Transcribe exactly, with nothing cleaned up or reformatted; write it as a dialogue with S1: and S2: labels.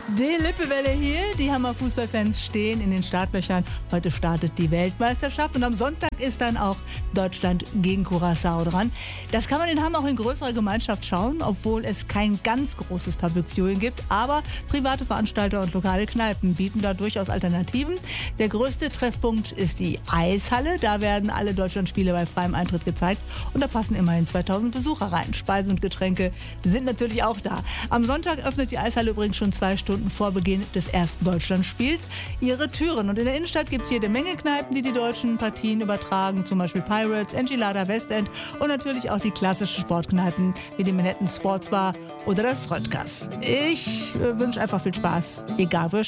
S1: Die Lippewelle hier, die Hammer-Fußballfans stehen in den Startlöchern. Heute startet die Weltmeisterschaft und am Sonntag ist dann auch Deutschland gegen Curaçao dran. Das kann man in Hamm auch in größerer Gemeinschaft schauen, obwohl es kein ganz großes Public Viewing gibt. Aber private Veranstalter und lokale Kneipen bieten da durchaus Alternativen. Der größte Treffpunkt ist die Eishalle. Da werden alle Deutschlandspiele bei freiem Eintritt gezeigt und da passen immerhin zweitausend Besucher rein. Speisen und Getränke sind natürlich auch da. Am Sonntag öffnet die Eishalle übrigens schon zwei Stunden vor Beginn des ersten Deutschlandspiels ihre Türen. Und in der Innenstadt gibt es jede Menge Kneipen, die die deutschen Partien übertragen. Zum Beispiel Pirates, Enchilada Westend und natürlich auch die klassischen Sportkneipen wie die Manhattan Sportsbar oder das Röttgers. Ich äh, wünsche einfach viel Spaß, egal wo ihr